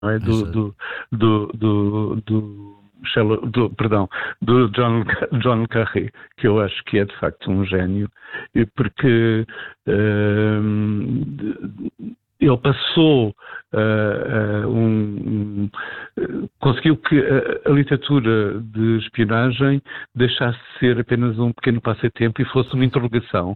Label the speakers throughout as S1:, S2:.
S1: não é? Do John Kerry, que eu acho que é de facto um gênio, porque ele passou conseguiu que a literatura de espionagem deixasse de ser apenas um pequeno passatempo e fosse uma interrogação.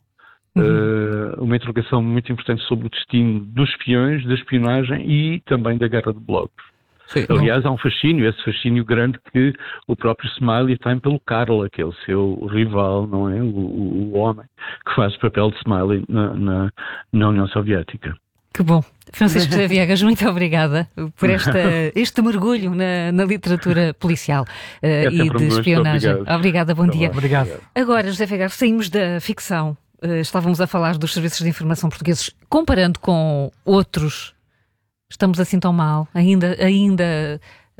S1: Uma interrogação muito importante sobre o destino dos espiões, da espionagem e também da guerra de blocos. Sim, aliás, há um fascínio, esse fascínio grande que o próprio Smiley tem pelo Karl, que é o seu rival, não é? O homem que faz o papel de Smiley na União Soviética.
S2: Que bom. Francisco José Viegas, muito obrigada por este mergulho na literatura policial e de espionagem. Obrigada, bom dia.
S3: Obrigado.
S2: Agora, José Viegas, saímos da ficção. Estávamos a falar dos serviços de informação portugueses. Comparando com outros, estamos assim tão mal? Ainda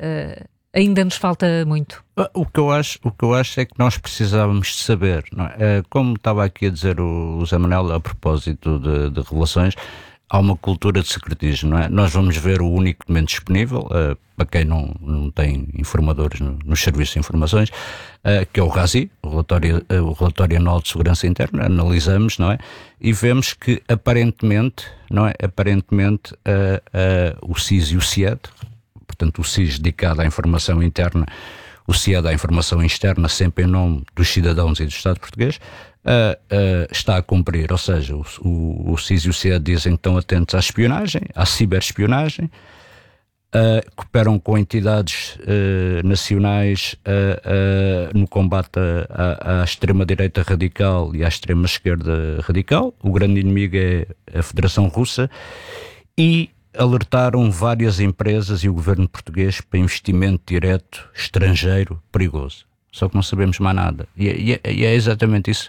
S2: nos falta muito?
S3: O que eu acho é que nós precisávamos de saber, não é? Como estava aqui a dizer o Zé Manuel a propósito de revelações, há uma cultura de secretismo, não é? Nós vamos ver o único documento disponível, para quem não tem informadores nos serviços de informações, que é o RASI, o Relatório Anual de Segurança Interna. Analisamos, não é? E vemos que aparentemente, não é? Aparentemente, o SIS e o CIED, portanto o SIS dedicado à informação interna, o CIED à informação externa, sempre em nome dos cidadãos e do Estado português, está a cumprir, ou seja, o SIS e o CIED dizem que estão atentos à espionagem, à ciberespionagem, cooperam com entidades nacionais no combate à extrema-direita radical e à extrema-esquerda radical. O grande inimigo é a Federação Russa, e alertaram várias empresas e o governo português para investimento direto estrangeiro perigoso. Só que não sabemos mais nada. E é exatamente isso,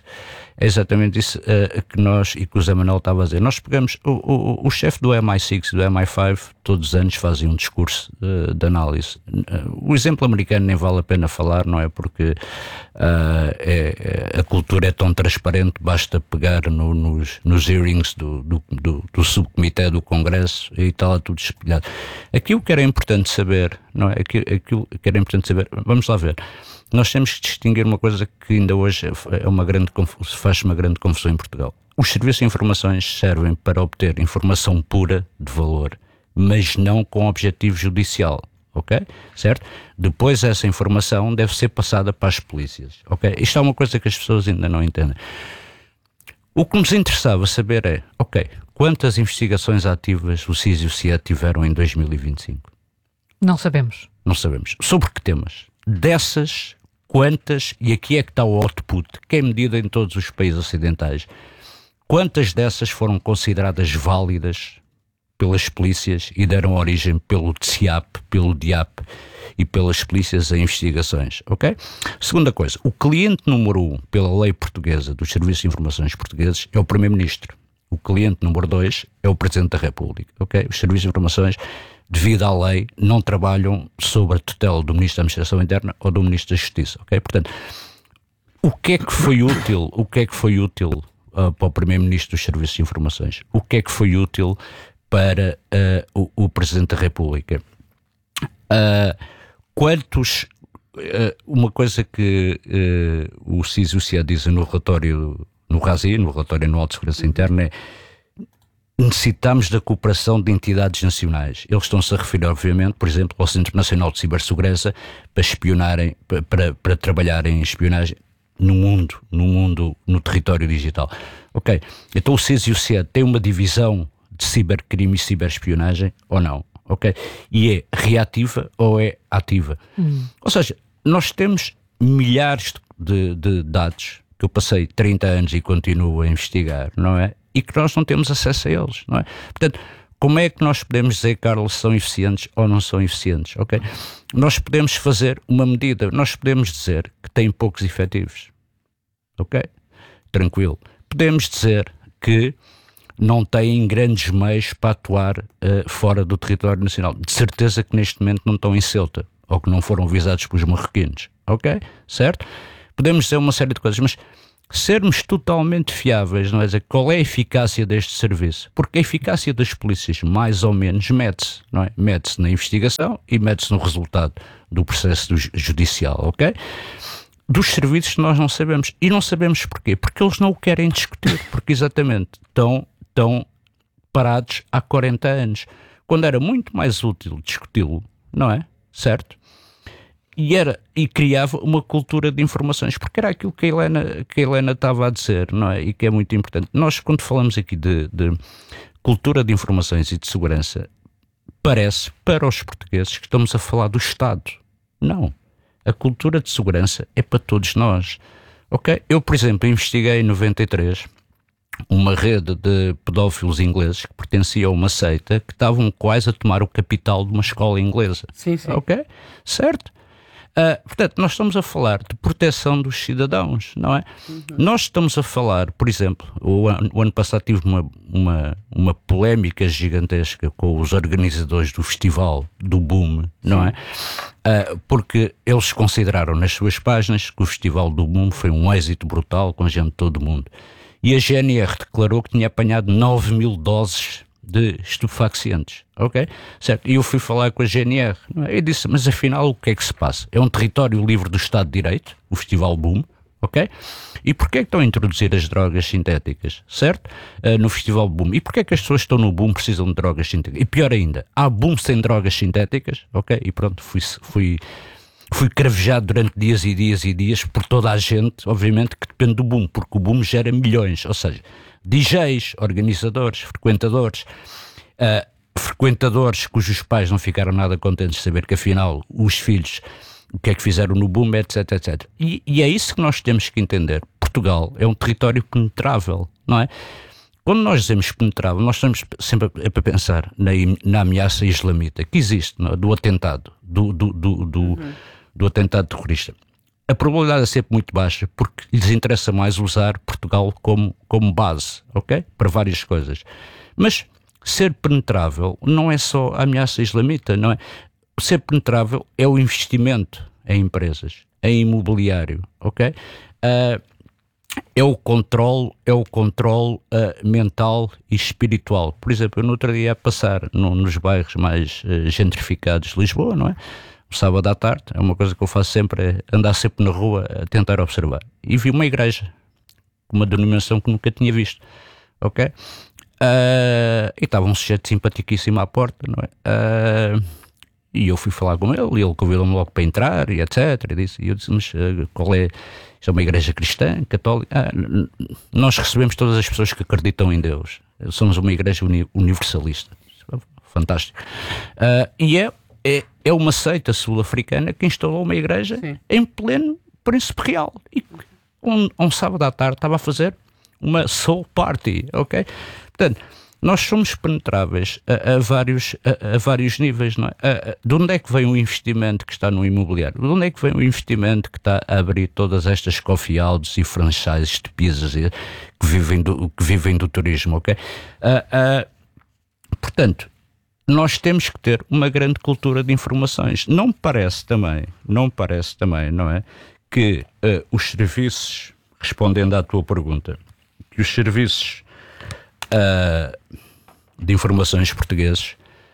S3: que nós, e que o Zé Manuel estava a dizer. Nós pegamos, o chefe do MI6 e do MI5 todos os anos fazem um discurso de análise. O exemplo americano nem vale a pena falar, não é? Porque a cultura é tão transparente, basta pegar nos hearings do subcomitê do Congresso e está lá tudo espelhado. Aquilo que era importante saber, não é? Aquilo que era importante saber, vamos lá ver. Nós temos que distinguir uma coisa que ainda hoje faz uma grande confusão em Portugal. Os serviços de informações servem para obter informação pura de valor, mas não com objetivo judicial, ok? Certo? Depois essa informação deve ser passada para as polícias, ok? Isto é uma coisa que as pessoas ainda não entendem. O que nos interessava saber é, ok, quantas investigações ativas o SIS e o CIED tiveram em 2025?
S2: Não sabemos.
S3: Não sabemos. Sobre que temas? Dessas, quantas, e aqui é que está o output, que é medido em todos os países ocidentais, quantas dessas foram consideradas válidas pelas polícias e deram origem pelo TSIAP, pelo DIAP e pelas polícias a investigações, ok? Segunda coisa, o cliente número 1 pela lei portuguesa dos serviços de informações portugueses é o Primeiro-Ministro. O cliente número 2 é o Presidente da República, ok? Os serviços de informações, devido à lei, não trabalham sob a tutela do Ministro da Administração Interna ou do Ministro da Justiça, ok? Portanto, o que é que foi útil para o Primeiro-Ministro dos Serviços de Informações? O que é que foi útil para o Presidente da República? Uma coisa que o SIS e o CIED dizem no relatório, no RASI, no Relatório Anual de Segurança Interna, é: necessitamos da cooperação de entidades nacionais. Eles estão-se a referir, obviamente, por exemplo, ao Centro Nacional de Cibersegurança para espionarem, para trabalharem em espionagem no território digital. Ok, então o SIS e o CIED têm uma divisão de cibercrime e ciberespionagem ou não? Ok, e é reativa ou é ativa? Ou seja, nós temos milhares de dados que eu passei 30 anos e continuo a investigar, não é? E que nós não temos acesso a eles, não é? Portanto, como é que nós podemos dizer, Carlos, se são eficientes ou não são eficientes, ok? Nós podemos fazer uma medida, nós podemos dizer que têm poucos efetivos, ok? Tranquilo. Podemos dizer que não têm grandes meios para atuar fora do território nacional. De certeza que neste momento não estão em Ceuta, ou que não foram visados pelos marroquinos, ok? Certo? Podemos dizer uma série de coisas, mas sermos totalmente fiáveis, não é? Dizer, qual é a eficácia deste serviço? Porque a eficácia das polícias, mais ou menos, mede-se, não é? Mede-se na investigação e mede-se no resultado do processo judicial, ok? Dos serviços nós não sabemos. E não sabemos porquê? Porque eles não o querem discutir. Porque exatamente estão parados há 40 anos. Quando era muito mais útil discuti-lo, não é? Certo? E criava uma cultura de informações, porque era aquilo que a Helena estava a dizer, não é? E que é muito importante. Nós, quando falamos aqui de cultura de informações e de segurança, parece, para os portugueses, que estamos a falar do Estado. Não. A cultura de segurança é para todos nós. Ok? Eu, por exemplo, investiguei em 93 uma rede de pedófilos ingleses que pertencia a uma seita que estavam quase a tomar o capital de uma escola inglesa.
S4: Sim.
S3: Ok? Certo? Portanto, nós estamos a falar de proteção dos cidadãos, não é? Nós estamos a falar, por exemplo, o ano passado tive uma polémica gigantesca com os organizadores do festival do Boom, não é? Porque eles consideraram nas suas páginas que o festival do Boom foi um êxito brutal com gente de todo o mundo. E a GNR declarou que tinha apanhado 9.000 doses de estupefacientes, ok? Certo? E eu fui falar com a GNR e disse, mas afinal o que é que se passa? É um território livre do Estado de Direito, o Festival Boom, ok? E porquê é que estão a introduzir as drogas sintéticas, certo? No Festival Boom. E porquê é que as pessoas que estão no Boom precisam de drogas sintéticas? E pior ainda, há Boom sem drogas sintéticas, ok? E pronto, fui cravejado durante dias e dias e dias por toda a gente, obviamente que depende do Boom, porque o Boom gera milhões, ou seja, DJs, organizadores, frequentadores cujos pais não ficaram nada contentes de saber que afinal os filhos o que é que fizeram no Boom, etc, etc. E é isso que nós temos que entender. Portugal é um território penetrável, não é? Quando nós dizemos penetrável, nós estamos sempre a pensar na ameaça islamita que existe, não é? Do atentado, do atentado terrorista. A probabilidade é sempre muito baixa porque lhes interessa mais usar Portugal como base, ok? Para várias coisas. Mas ser penetrável não é só a ameaça islamita, não é? Ser penetrável é o investimento em empresas, em imobiliário, ok? É o controle mental e espiritual. Por exemplo, eu no outro dia a passar nos bairros mais gentrificados de Lisboa, não é? Sábado à tarde, é uma coisa que eu faço sempre, é andar sempre na rua a tentar observar. E vi uma igreja, com uma denominação que nunca tinha visto, ok? E estava um sujeito simpaticíssimo à porta, não é? E eu fui falar com ele, e ele convidou-me logo para entrar, e etc. E eu disse, mas qual é? Isto é uma igreja cristã, católica? Nós recebemos todas as pessoas que acreditam em Deus. Somos uma igreja universalista. Fantástico. E é uma seita sul-africana que instalou uma igreja em pleno Príncipe Real. E um sábado à tarde estava a fazer uma soul party, ok? Portanto, nós somos penetráveis a vários níveis, não é? De onde é que vem o investimento que está no imobiliário? De onde é que vem o investimento que está a abrir todas estas coffee houses e franchises de pizzas que vivem do turismo, ok? Portanto, nós temos que ter uma grande cultura de informações. Não me parece também, não é? Que os serviços, respondendo à tua pergunta, que os serviços de informações portugueses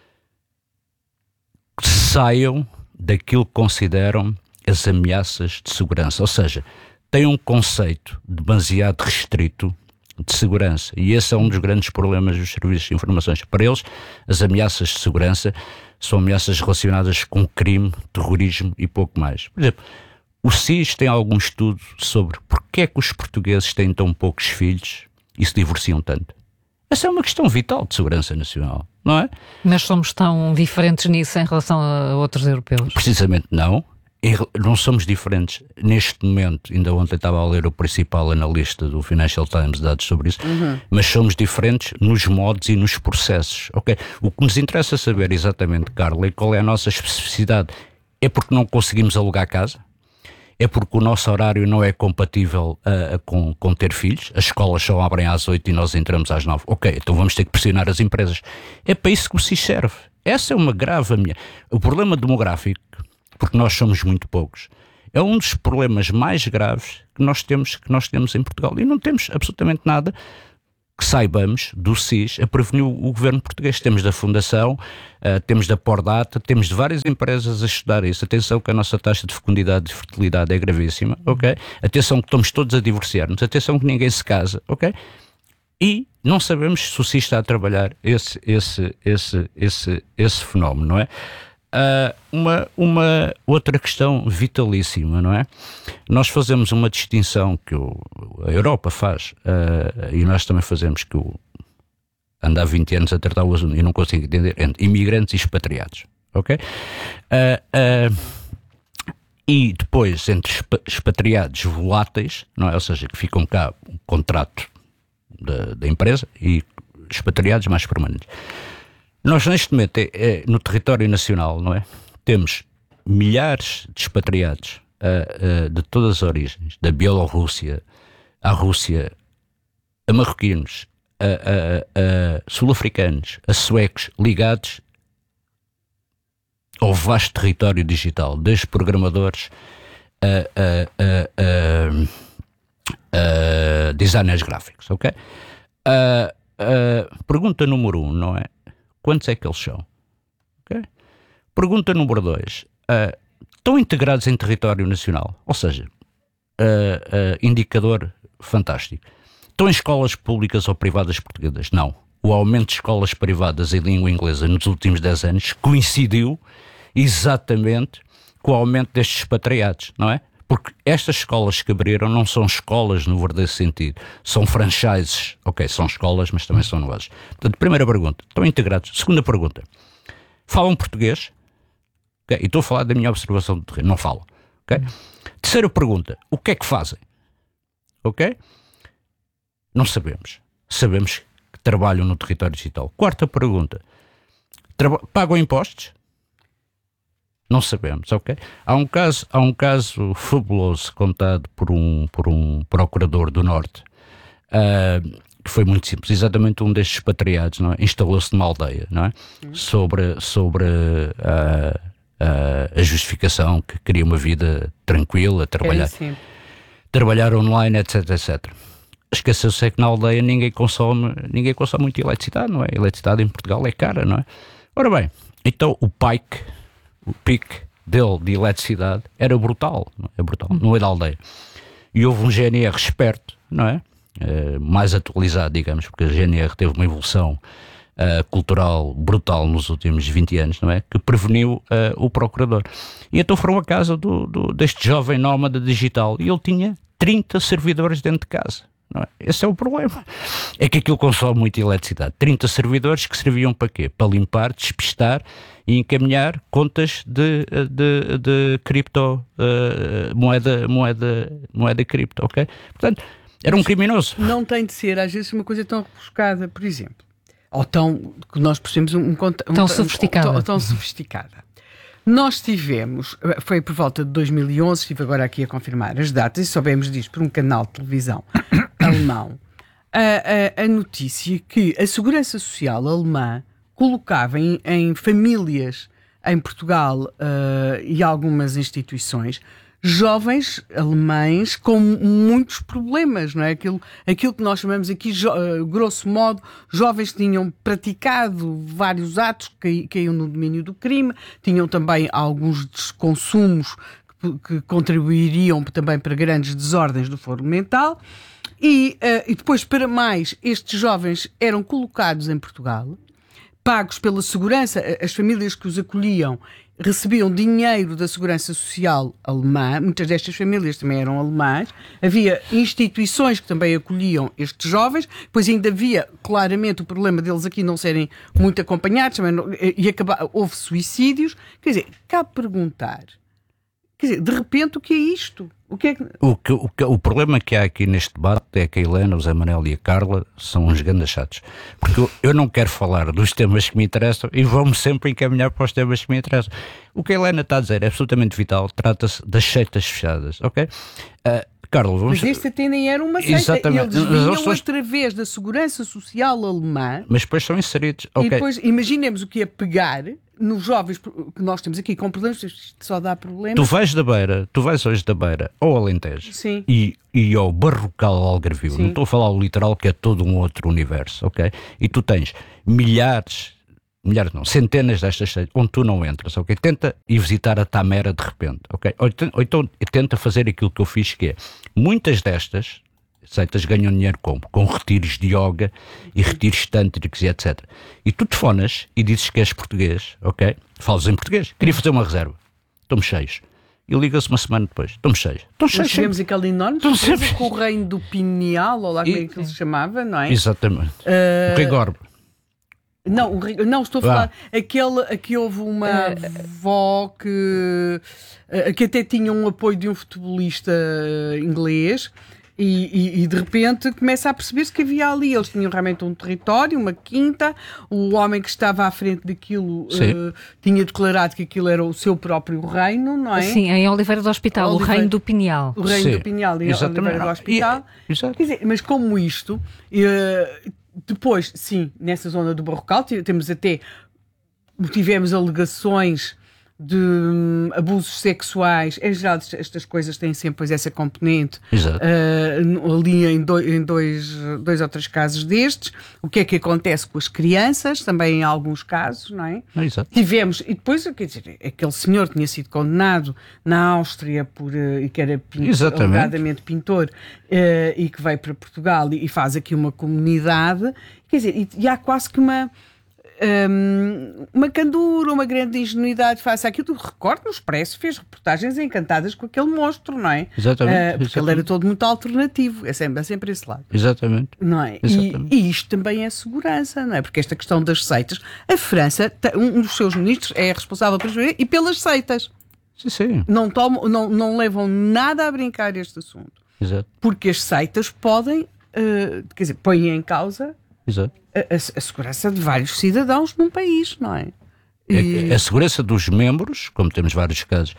S3: saiam daquilo que consideram as ameaças de segurança. Ou seja, têm um conceito demasiado restrito de segurança. E esse é um dos grandes problemas dos serviços de informações. Para eles, as ameaças de segurança são ameaças relacionadas com crime, terrorismo e pouco mais. Por exemplo, o SIS tem algum estudo sobre porque é que os portugueses têm tão poucos filhos e se divorciam tanto. Essa é uma questão vital de segurança nacional, não é?
S2: Mas somos tão diferentes nisso em relação a outros europeus?
S3: Precisamente não. Não somos diferentes neste momento. Ainda ontem estava a ler o principal analista do Financial Times, dados sobre isso, mas somos diferentes nos modos e nos processos, ok? O que nos interessa saber exatamente, Carla, é qual é a nossa especificidade. É porque não conseguimos alugar casa? É porque o nosso horário não é compatível com ter filhos? As escolas só abrem às 8 e nós entramos às 9. Ok, então vamos ter que pressionar as empresas. É para isso que o SIS serve. Essa é uma grave ameaça. O problema demográfico, porque nós somos muito poucos, É um dos problemas mais graves que nós temos em Portugal. E não temos absolutamente nada que saibamos do SIS a prevenir o governo português. Temos da Fundação, temos da Pordata, temos de várias empresas a estudar isso. Atenção que a nossa taxa de fecundidade e fertilidade é gravíssima, ok? Atenção que estamos todos a divorciar-nos, atenção que ninguém se casa, ok? E não sabemos se o SIS está a trabalhar esse fenómeno, não é? Uma outra questão vitalíssima, não é? Nós fazemos uma distinção que a Europa faz, e nós também fazemos, que ando há 20 anos a tratar o assunto e não consigo entender, entre imigrantes e expatriados, ok? E depois entre expatriados voláteis, não é? Ou seja, que ficam cá um contrato da empresa, e expatriados mais permanentes. Nós neste momento, no território nacional, não é? Temos milhares de expatriados de todas as origens, da Bielorrússia à Rússia, a marroquinos, a sul-africanos, a suecos, ligados ao vasto território digital, desde programadores a designers gráficos, ok? Pergunta número 1, não é? Quantos é que eles são? Okay? Pergunta número 2. Estão integrados em território nacional? Ou seja, indicador fantástico. Estão em escolas públicas ou privadas portuguesas? Não. O aumento de escolas privadas em língua inglesa nos últimos 10 anos coincidiu exatamente com o aumento destes expatriados, não é? Porque estas escolas que abriram não são escolas no verdadeiro sentido, são franchises. Ok, são escolas, mas também são negócios. Portanto, primeira pergunta, estão integrados? Segunda pergunta, falam português? Okay? E estou a falar da minha observação do terreno, não falam. Okay? Terceira pergunta, o que é que fazem? Ok? Não sabemos. Sabemos que trabalham no território digital. Quarta pergunta, pagam impostos? Não sabemos, ok? Há um caso fabuloso contado por um procurador do Norte, que foi muito simples. Exatamente um destes expatriados, não é? Instalou-se numa aldeia, não é? Sobre a justificação que queria uma vida tranquila, trabalhar online, etc, etc. Esqueceu-se que na aldeia ninguém consome muita eletricidade, não é? A eletricidade em Portugal é cara, não é? Ora bem, então o pique dele de eletricidade era brutal, não é? Brutal, no meio da aldeia. E houve um GNR esperto, não é? Mais atualizado, digamos, porque a GNR teve uma evolução cultural brutal nos últimos 20 anos, não é? Que preveniu o procurador. E então foram à casa deste jovem nómada digital e ele tinha 30 servidores dentro de casa. Não é? Esse é o problema. É que aquilo consome muita eletricidade. 30 servidores que serviam para quê? Para limpar, despistar e encaminhar contas de cripto, moeda cripto, ok? Portanto, era um criminoso.
S4: Não tem de ser, às vezes, uma coisa tão rebuscada, por exemplo. Ou tão, que nós percebemos
S2: tão sofisticada.
S4: Tão sofisticada. Nós tivemos, foi por volta de 2011, estive agora aqui a confirmar as datas, e soubemos disto por um canal de televisão alemão, a notícia que a Segurança Social alemã colocava em famílias em Portugal e algumas instituições jovens alemães com muitos problemas, não é? Aquilo que nós chamamos aqui, grosso modo, jovens que tinham praticado vários atos que caíam no domínio do crime, tinham também alguns desconsumos que contribuiriam também para grandes desordens do foro mental e depois, para mais, estes jovens eram colocados em Portugal, pagos pela segurança, as famílias que os acolhiam recebiam dinheiro da Segurança Social alemã, muitas destas famílias também eram alemãs, havia instituições que também acolhiam estes jovens, pois ainda havia claramente o problema deles aqui não serem muito acompanhados, também houve suicídios. Quer dizer, cabe perguntar, de repente, o que é isto?
S3: O problema que há aqui neste debate é que a Helena, o Zé Manel e a Carla são uns grandes chatos. Porque eu não quero falar dos temas que me interessam e vou-me sempre encaminhar para os temas que me interessam. O que a Helena está a dizer é absolutamente vital. Trata-se das seitas fechadas, ok? Carlos,
S4: mas este até nem era uma seita.
S3: Exatamente.
S4: Eles vinham através da segurança social alemã.
S3: Mas depois são inseridos.
S4: E depois, imaginemos o que é pegar nos jovens que nós temos aqui com problemas, isto só dá problemas.
S3: Tu vais hoje da Beira ao Alentejo.
S4: Sim.
S3: E ao Barrocal Algarvio.
S4: Sim.
S3: Não estou a falar o literal, que é todo um outro universo, ok? E tu tens centenas destas seitas onde tu não entras, ok? Tenta ir visitar a Tamera de repente, ok? Ou então tenta fazer aquilo que eu fiz, que é, muitas destas seitas ganham dinheiro como? Com retiros de yoga e retiros tântricos e etc. E tu telefonas e dizes que és português, ok? Falas em português. Queria fazer uma reserva. Estamos cheios. E liga-se uma semana depois. Estamos cheios.
S4: Nós tivemos aquela enorme surpresa com o reino do Pineal, ou lá como é que ele se chamava, não é?
S3: Exatamente. O Rigor.
S4: Não, estou a falar aqui houve uma avó que até tinha um apoio de um futebolista inglês e de repente começa a perceber-se que havia ali, eles tinham realmente um território, uma quinta, o homem que estava à frente daquilo tinha declarado que aquilo era o seu próprio reino, não é?
S2: Sim, em Oliveira do Hospital, o reino do Pinhal.
S4: O reino do Pinhal e Oliveira do Hospital. Quer dizer, mas como isto... Depois, sim, nessa zona do Barrocal, tivemos alegações de abusos sexuais. Em geral, estas coisas têm sempre essa componente. Ali em dois ou três casos destes. O que é que acontece com as crianças, também em alguns casos, não é?
S3: Exato.
S4: Tivemos, e depois, quer dizer, aquele senhor tinha sido condenado na Áustria e que era alegadamente pintor, e que veio para Portugal e faz aqui uma comunidade, quer dizer, e há quase que uma candura, uma grande ingenuidade face àquilo. Recordo no Expresso, fez reportagens encantadas com aquele monstro, não é?
S3: Exatamente.
S4: Porque ele era todo muito alternativo, é sempre esse lado.
S3: Exatamente.
S4: Não é? E isto também é segurança, não é? Porque esta questão das seitas, a França, um dos seus ministros é responsável por isso e pelas seitas.
S3: Sim.
S4: Não levam nada a brincar este assunto.
S3: Exato.
S4: Porque as seitas podem, quer dizer, põem em causa a segurança de vários cidadãos num país, não é?
S3: A segurança dos membros, como temos vários casos,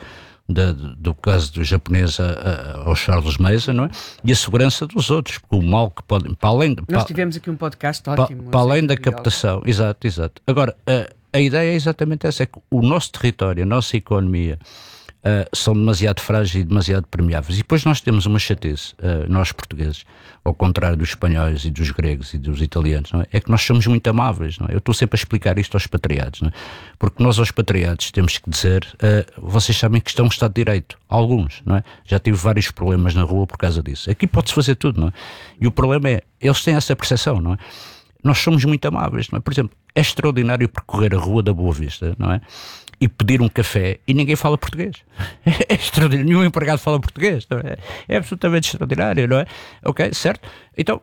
S3: do caso do japonês ao Charles Mason, não é? E a segurança dos outros, o mal que podem, para além
S4: nós tivemos aqui um podcast ótimo.
S3: Para além da captação, exato. Agora, a ideia é exatamente essa, é que o nosso território, a nossa economia, são demasiado frágeis e demasiado permeáveis. E depois nós temos uma chatice, nós portugueses, ao contrário dos espanhóis e dos gregos e dos italianos, não é? É que nós somos muito amáveis, não é? Eu estou sempre a explicar isto aos expatriados, não é? Porque nós aos expatriados temos que dizer, vocês sabem que isto é um Estado de Direito, alguns, não é? Já tive vários problemas na rua por causa disso. Aqui pode-se fazer tudo, não é? E o problema é, eles têm essa percepção, não é? Nós somos muito amáveis, não é? Por exemplo, é extraordinário percorrer a Rua da Boa Vista, não é? E pedir um café e ninguém fala português. É extraordinário. Nenhum empregado fala português. Não é? É absolutamente extraordinário, não é? Ok, certo? Então,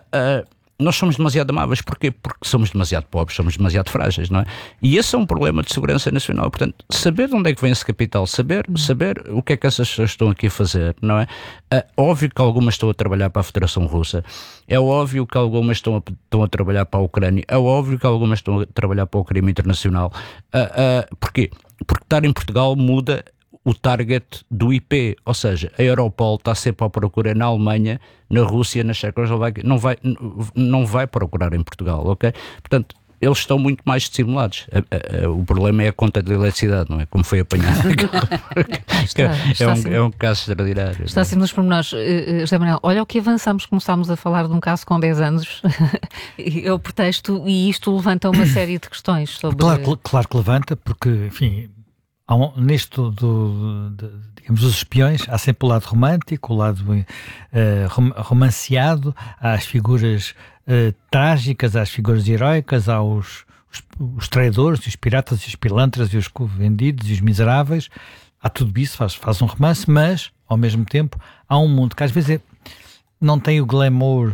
S3: nós somos demasiado amáveis. Porquê? Porque somos demasiado pobres, somos demasiado frágeis, não é? E esse é um problema de segurança nacional. Portanto, saber de onde é que vem esse capital, saber o que é que essas pessoas estão aqui a fazer, não é? Óbvio que algumas estão a trabalhar para a Federação Russa, é óbvio que algumas estão a trabalhar para a Ucrânia, é óbvio que algumas estão a trabalhar para o crime internacional. Porquê? Porque estar em Portugal muda o target do IP, ou seja, a Europol está sempre à procura na Alemanha, na Rússia, na Checoslováquia, não vai procurar em Portugal, ok? Portanto, eles estão muito mais estimulados. O problema é a conta de eletricidade, não é? Como foi apanhado. É um caso extraordinário.
S2: Está assim nos pormenores. José Manuel, olha o que avançamos, começámos a falar de um caso com 10 anos, é o pretexto, e isto levanta uma série de questões sobre...
S5: Claro que levanta, porque, enfim... digamos, os espiões, há sempre o lado romântico, o lado romanceado, há as figuras trágicas, há as figuras heroicas, há os traidores, os piratas, os pilantras, e os vendidos e os miseráveis. Há tudo isso, faz um romance, mas, ao mesmo tempo, há um mundo que às vezes não tem o glamour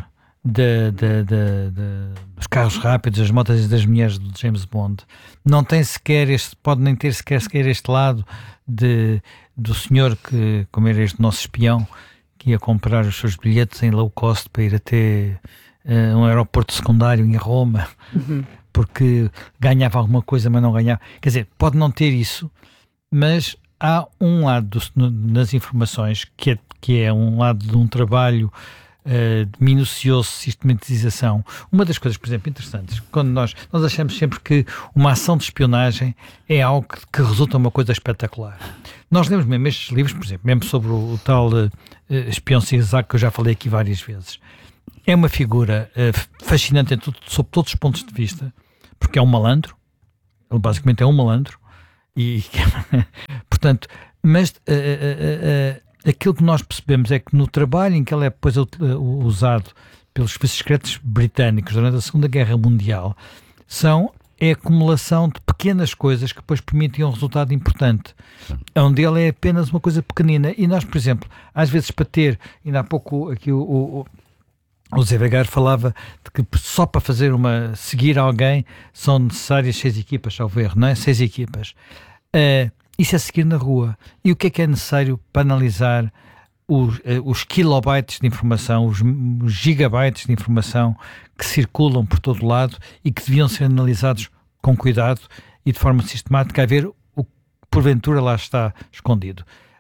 S5: dos carros rápidos, das motas e das mulheres do James Bond. Não tem sequer pode nem ter sequer este lado do senhor que, como era este nosso espião, que ia comprar os seus bilhetes em low cost para ir até um aeroporto secundário em Roma, porque ganhava alguma coisa, mas não ganhava. Quer dizer, pode não ter isso, mas há um lado nas informações que é um lado de um trabalho minucioso, sistematização. Uma das coisas, por exemplo, interessantes, quando nós achamos sempre que uma ação de espionagem é algo que resulta uma coisa espetacular. Nós lemos mesmo estes livros, por exemplo, mesmo sobre o tal espião Zigue-Zague, que eu já falei aqui várias vezes. É uma figura fascinante sob todos os pontos de vista, porque é um malandro, ele basicamente é um malandro, e portanto, mas aquilo que nós percebemos é que no trabalho em que ele é depois usado pelos serviços secretos britânicos durante a Segunda Guerra Mundial, é a acumulação de pequenas coisas que depois permitem um resultado importante. Onde ele é apenas uma coisa pequenina. E nós, por exemplo, às vezes para ter, ainda há pouco aqui o Zé Vegar falava de que só para seguir alguém são necessárias 6 equipas, salvo erro, não é? 6 equipas. Isso é seguir na rua. E o que é necessário para analisar os kilobytes de informação, os gigabytes de informação que circulam por todo lado e que deviam ser analisados com cuidado e de forma sistemática, a ver o que porventura lá está escondido.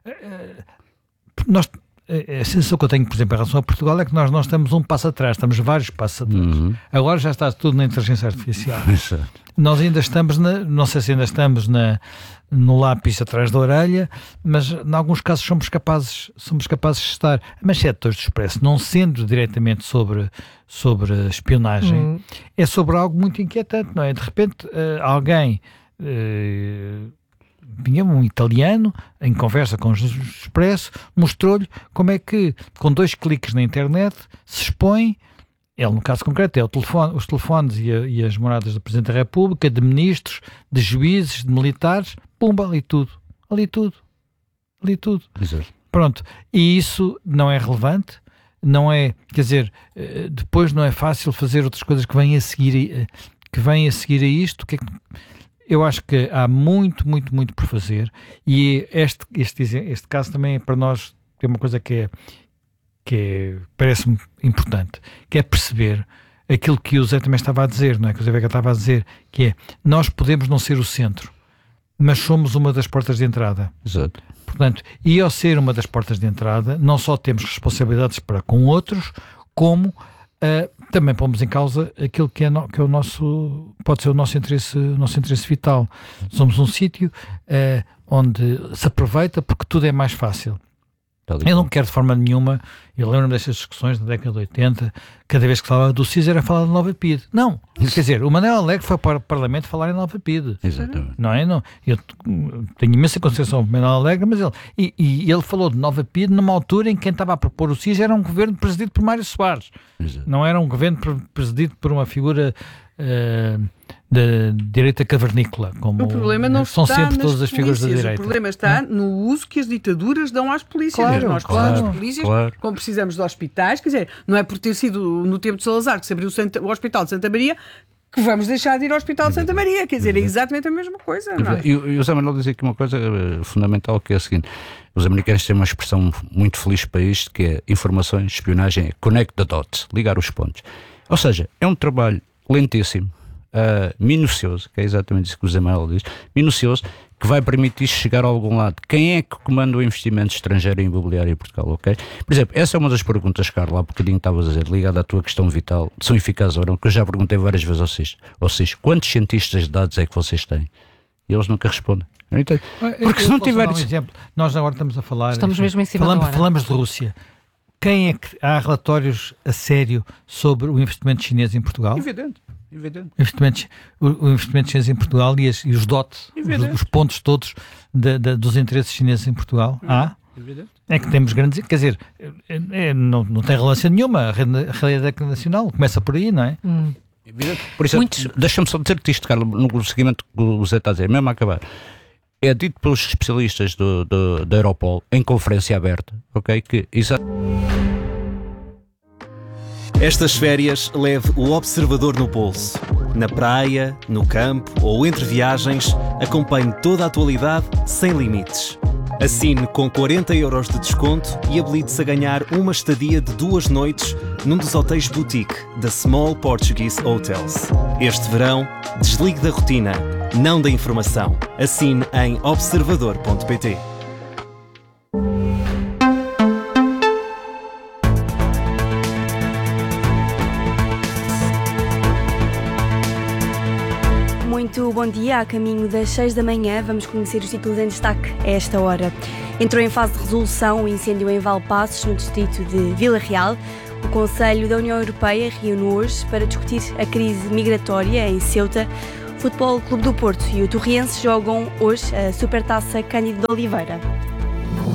S5: A sensação que eu tenho, por exemplo, em relação a Portugal é que nós não estamos um passo atrás, estamos vários passos atrás. Agora já está tudo na inteligência artificial. Nós ainda estamos, não sei se ainda estamos no lápis atrás da orelha, mas em alguns casos somos capazes de estar. A manchete do Expresso, não sendo diretamente sobre espionagem, é sobre algo muito inquietante, não é? De repente alguém... um italiano, em conversa com o Expresso, mostrou-lhe como é que, com 2 cliques na internet, se expõe, ele no caso concreto é os telefones e as moradas do Presidente da República, de ministros, de juízes, de militares, pumba, ali tudo.
S3: Exato.
S5: Pronto, e isso não é relevante, não é, quer dizer, depois não é fácil fazer outras coisas que vêm a seguir a isto, que é que... Eu acho que há muito por fazer, e este caso também para nós tem uma coisa que parece-me importante, que é perceber aquilo que o Zé também estava a dizer, não é? Que o Zé Vega estava a dizer, que é, nós podemos não ser o centro, mas somos uma das portas de entrada.
S3: Exato.
S5: Portanto, e ao ser uma das portas de entrada, não só temos responsabilidades para com outros, como também pomos em causa aquilo que é o nosso, pode ser o nosso interesse vital. Somos um sítio onde se aproveita porque tudo é mais fácil. Eu não quero de forma nenhuma, eu lembro-me destas discussões da década de 80, cada vez que falava do CIS era falar de Nova PIDE. Não, quer dizer, o Manuel Alegre foi para o Parlamento falar em Nova PIDE.
S3: Exatamente.
S5: Não é? Não. Eu tenho imensa consideração do Manuel Alegre, mas ele falou de Nova PIDE numa altura em que quem estava a propor o CIS era um governo presidido por Mário Soares.
S3: Exato.
S5: Não era um governo presidido por uma figura da direita cavernícola, como
S4: o problema não
S5: são
S4: está
S5: sempre
S4: nas
S5: todas as figuras da
S4: polícias.
S5: direita.
S4: O problema está no uso que as ditaduras dão às polícias.
S5: Claro,
S4: Nós precisamos
S5: claro,
S4: de polícias,
S3: claro.
S4: como precisamos de hospitais, quer dizer, não é por ter sido no tempo de Salazar que se abriu o Hospital de Santa Maria que vamos deixar de ir ao Hospital de Santa Maria, quer dizer, é exatamente a mesma coisa. Não é?
S3: E o Zé Manuel diz aqui uma coisa fundamental, que é a seguinte: os americanos têm uma expressão muito feliz para isto, que é informações, espionagem, é connect the dots, ligar os pontos. Ou seja, é um trabalho lentíssimo, minucioso, que é exatamente isso que o Zé Manuel diz, minucioso, que vai permitir chegar a algum lado. Quem é que comanda o investimento estrangeiro em imobiliário em Portugal, ok? Por exemplo, essa é uma das perguntas, Carla, há bocadinho estavas a dizer, ligada à tua questão vital, são eficazes ou não, que eu já perguntei várias vezes ao SIS. Ou seja, quantos cientistas de dados é que vocês têm? E eles nunca respondem. Porque se não tiver...
S5: Um exemplo, nós agora estamos a falar...
S2: Estamos mesmo em cima da hora.
S5: Falamos de Rússia. Quem é que há relatórios a sério sobre o investimento chinês em Portugal?
S3: Evidente.
S5: O investimento chinês em Portugal e os dots, os pontos todos dos interesses chineses em Portugal. É que temos grandes... Quer dizer, não tem relevância nenhuma. A realidade nacional começa por aí, não é?
S3: Por isso, deixa-me só dizer-te isto, Carla, no seguimento que o Zé está a dizer, mesmo a acabar. É dito pelos especialistas da Europol, em conferência aberta, ok? Que
S6: Estas férias leve o observador no bolso. Na praia, no campo ou entre viagens, acompanhe toda a atualidade sem limites. Assine com 40 € de desconto e habilite-se a ganhar uma estadia de 2 noites num dos hotéis boutique da Small Portuguese Hotels. Este verão, desligue da rotina não da informação. Assine em observador.pt.
S7: Muito bom dia. A caminho das 6 da manhã, vamos conhecer os títulos em destaque a esta hora. Entrou em fase de resolução o incêndio em Valpaços, no distrito de Vila Real. O Conselho da União Europeia reúne hoje para discutir a crise migratória em Ceuta. O Futebol Clube do Porto e o Torriense jogam hoje a Supertaça Cândido de Oliveira.